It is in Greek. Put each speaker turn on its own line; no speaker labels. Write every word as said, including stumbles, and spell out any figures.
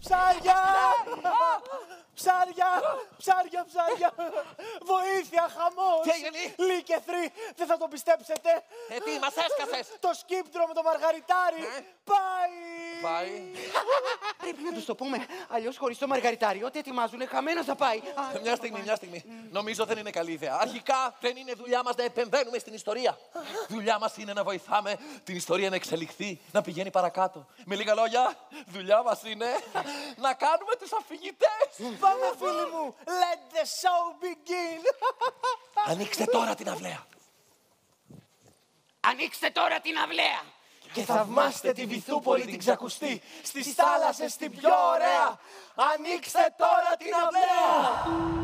Ψάρια! Ψάρια! Ψάρια, ψάρια! Βοήθεια, χαμός!
Τι έγινε?
Λίκε θρή, δεν θα το πιστέψετε!
Ε, τι, μας έσκασες!
Το σκύπτρο με το μαργαριτάρι
Ε?
πάει!
Πάει.
Πρέπει να τους το πούμε. Αλλιώς χωρίς το μαργαριτάρι, ό,τι ετοιμάζουνε, χαμένο θα πάει. Α,
Μια στιγμή, μια στιγμή. Νομίζω δεν είναι καλή ιδέα. Αρχικά δεν είναι δουλειά μας να επεμβαίνουμε στην ιστορία. Δουλειά μας είναι να βοηθάμε την ιστορία να εξελιχθεί, να πηγαίνει παρακάτω. Με λίγα λόγια, δουλειά μας είναι να κάνουμε τους αφηγητές.
Πάμε, φίλοι μου! Let the show begin!
Ανοίξτε τώρα την αυλαία.
ανοίξτε τώρα την αυλαία.
Και θαυμάστε τη Βυθούπολη την ξακουστή, στις θάλασσες την πιο ωραία! Ανοίξτε τώρα την αυλαία!